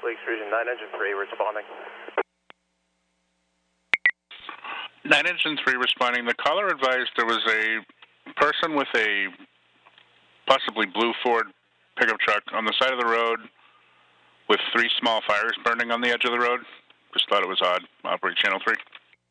extrusion, 9 engine 3 responding. 9 engine 3 responding. The caller advised there was a person with a possibly blue Ford pickup truck on the side of the road with 3 small fires burning on the edge of the road. Just thought it was odd. Operate channel 3.